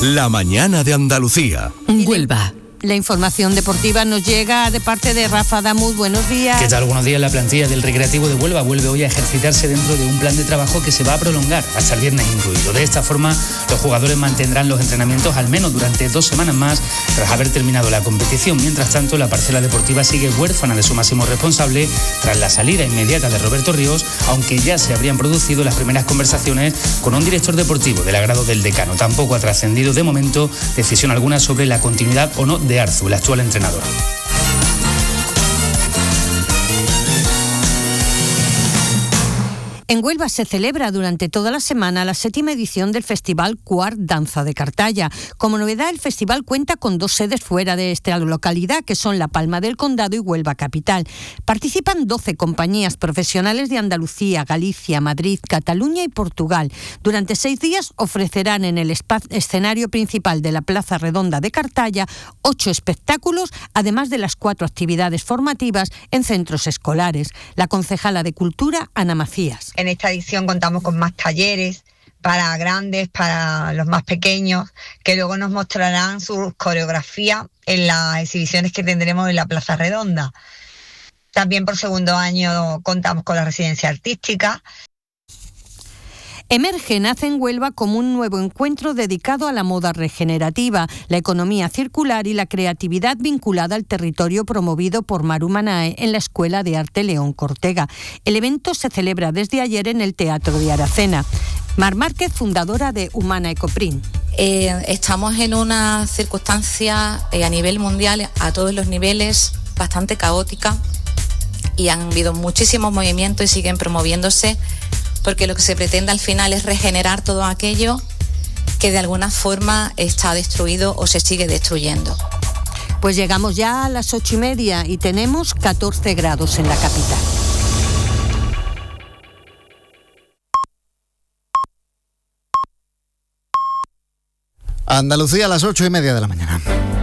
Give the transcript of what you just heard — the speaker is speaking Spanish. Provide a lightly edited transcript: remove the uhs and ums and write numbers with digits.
La mañana de Andalucía. Huelva. La información deportiva nos llega de parte de Rafa Damuz. Buenos días. ¿Qué tal? Buenos días. La plantilla del Recreativo de Huelva vuelve hoy a ejercitarse dentro de un plan de trabajo que se va a prolongar hasta el viernes incluido. De esta forma, los jugadores mantendrán los entrenamientos al menos durante 2 semanas más tras haber terminado la competición. Mientras tanto, la parcela deportiva sigue huérfana de su máximo responsable tras la salida inmediata de Roberto Ríos, aunque ya se habrían producido las primeras conversaciones con un director deportivo del agrado del decano. Tampoco ha trascendido de momento decisión alguna sobre la continuidad o no de Arzu, el actual entrenador. En Huelva se celebra durante toda la semana la 7ª edición del Festival Quart Danza de Cartaya. Como novedad, el festival cuenta con 2 sedes fuera de esta localidad, que son La Palma del Condado y Huelva Capital. Participan 12 compañías profesionales de Andalucía, Galicia, Madrid, Cataluña y Portugal. Durante 6 días ofrecerán en el escenario principal de la Plaza Redonda de Cartaya 8 espectáculos, además de las 4 actividades formativas en centros escolares. La concejala de Cultura, Ana Macías. En esta edición contamos con más talleres para grandes, para los más pequeños, que luego nos mostrarán su coreografía en las exhibiciones que tendremos en la Plaza Redonda. También por segundo año contamos con la residencia artística. Emerge nace en Huelva como un nuevo encuentro dedicado a la moda regenerativa, la economía circular y la creatividad vinculada al territorio, promovido por Maru Manae en la Escuela de Arte León Cortega. El evento se celebra desde ayer en el Teatro de Aracena. Mar Márquez, fundadora de Humana Ecoprint. Estamos en una circunstancia a nivel mundial, a todos los niveles, bastante caótica, y han habido muchísimos movimientos y siguen promoviéndose, porque lo que se pretende al final es regenerar todo aquello que de alguna forma está destruido o se sigue destruyendo. Pues llegamos ya a las 8:30 y tenemos 14 grados en la capital. Andalucía a las 8:30 de la mañana.